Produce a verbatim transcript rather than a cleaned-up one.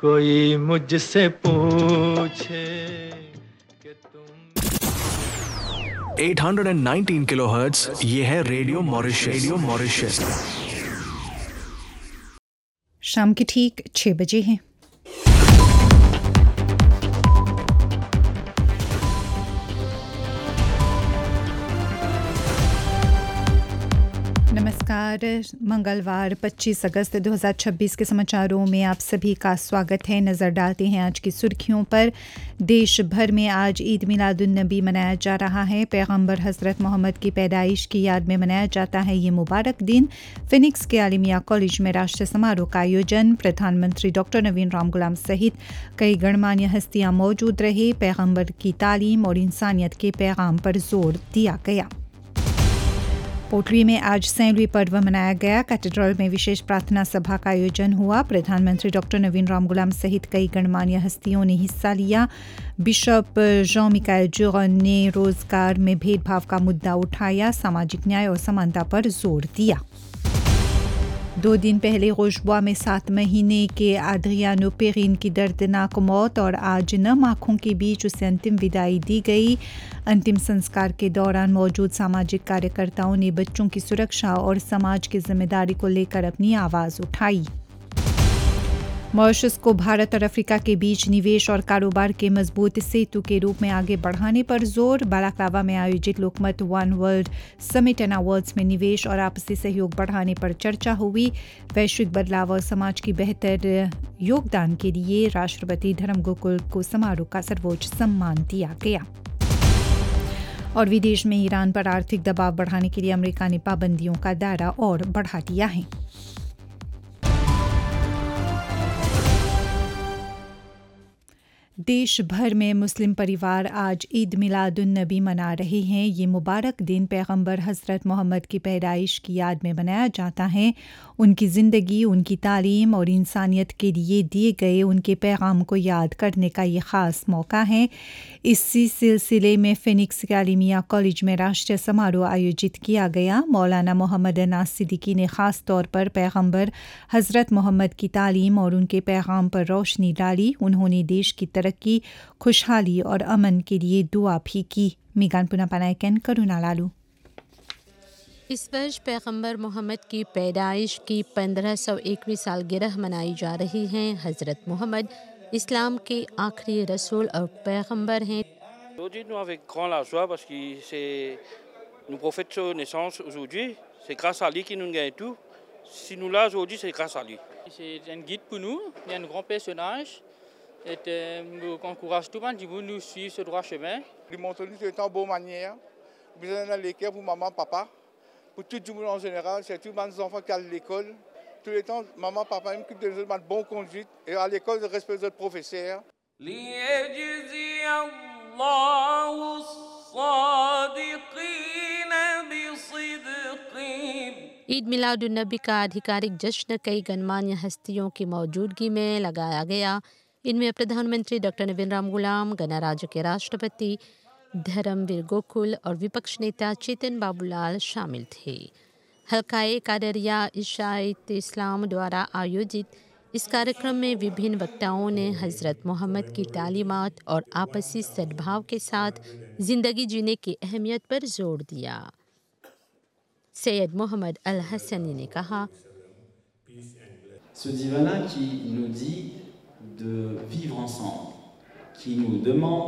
कोई मुझसे पूछे कि तुम आठ सौ उन्नीस किलोहर्ट्ज ये है रेडियो मॉरिशस रेडियो मॉरिशस शाम के ठीक छः बजे हैं। नमस्कार, मंगलवार पच्चीस अगस्त दो हज़ार छब्बीस के समाचारों में आप सभी का स्वागत है। नज़र डालते हैं आज की सुर्खियों पर। देश भर में आज ईद मिलादुन्नबी मनाया जा रहा है। पैगंबर हज़रत मोहम्मद की पैदाइश की याद में मनाया जाता है ये मुबारक दिन। फिनिक्स के आलिमिया कॉलेज में राष्ट्रीय समारोह का आयोजन। प्रधानमंत्री डॉक्टर नवीन राम गुलाम सहित कई गणमान्य हस्तियां मौजूद रहे। पैगंबर की तालीम और इंसानियत के पैगाम पर जोर दिया गया। पोटली में आज सेंट लुई पर्व मनाया गया। कैथेड्रल में विशेष प्रार्थना सभा का आयोजन हुआ। प्रधानमंत्री डॉक्टर नवीन राम गुलाम सहित कई गणमान्य हस्तियों ने हिस्सा लिया। बिशप जॉन मिकाएल जुरन ने रोजगार में भेदभाव का मुद्दा उठाया। सामाजिक न्याय और समानता पर जोर दिया। दो दिन पहले रोशबुआ में सात महीने के आद्रियानो पेरिन की दर्दनाक मौत और आज नम आँखों के बीच उसे अंतिम विदाई दी गई। अंतिम संस्कार के दौरान मौजूद सामाजिक कार्यकर्ताओं ने बच्चों की सुरक्षा और समाज की जिम्मेदारी को लेकर अपनी आवाज़ उठाई। मॉरिशस को भारत और अफ्रीका के बीच निवेश और कारोबार के मजबूत सेतु के रूप में आगे बढ़ाने पर जोर। बालाक्लावा में आयोजित लोकमत one world summit and awards में निवेश और आपसी सहयोग बढ़ाने पर चर्चा हुई। वैश्विक बदलाव और समाज की बेहतर योगदान के लिए राष्ट्रपति धर्म गोकुल को समारोह का सर्वोच्च सम्मान दिया गया। और विदेश में ईरान पर आर्थिक दबाव बढ़ाने के लिए अमेरिका ने पाबंदियों का दायरा और बढ़ा दिया है। देश भर में मुस्लिम परिवार आज ईद मिलादुन्नबी मना रहे हैं। ये मुबारक दिन पैगंबर हज़रत मोहम्मद की पैदाइश की याद में मनाया जाता है। उनकी ज़िंदगी, उनकी तालीम और इंसानियत के लिए दिए गए उनके पैगाम को याद करने का ये ख़ास मौका है। इसी सिलसिले में फिनिक्स के आलिमिया कॉलेज में राष्ट्रीय समारोह आयोजित किया गया। मौलाना मोहम्मद अनास सिद्दीकी ने ख़ास तौर पर पैगंबर हज़रत मोहम्मद की तालीम और उनके पैगाम पर रोशनी डाली। उन्होंने देश की तरक्की, खुशहाली और अमन के लिए दुआ भी की। मीगान पुनापानायकन करुणा लालू। इस वर्ष पैगंबर मोहम्मद की पैदाइश की पंद्रह सौ इक्कीस सालगिरह मनाई जा रही है। हज़रत मोहम्मद इस्लाम के आखिरी रसूल और पैगंबर हैं। Aujourd'hui, nous avec grand la joie parce que c'est nous prophète sur naissance aujourd'hui. C'est grâce à lui que nous gagnons tout. Si nous là aujourd'hui, c'est grâce à lui. C'est un guide pour nous, il y a un grand personnage. Et euh, nous encourage tout le monde de nous suivre ce droit chemin. Lui montre tout le temps bonne manière. Vous avez dans l'école pour maman, papa. Pour tout le monde en général, c'est tous les enfants qui allent à l'école. Tout le temps, maman, papa, même qui donnent une bonne conduite. Et à l'école, de respecter le professeur. Eid मिलादुन्नबी का आधिकारिक जश्न कई गणमान्य हस्तियों की मौजूदगी में लगाया गया। इनमें प्रधानमंत्री डॉक्टर नवीन राम गुलाम, गणराज्य के राष्ट्रपति धर्मवीर गोकुल और विपक्ष नेता चेतन बाबूलाल शामिल थे। हल्काए कादरिया इशाइत इस्लाम द्वारा आयोजित इस कार्यक्रम में विभिन्न वक्ताओं ने हज़रत मोहम्मद की तालीमात और आपसी सद्भाव के साथ ज़िंदगी जीने की अहमियत पर जोर दिया। सैयद मोहम्मद अल हसनी ने कहा, Ce divin-là qui nous dit de vivre ensemble, qui nous demande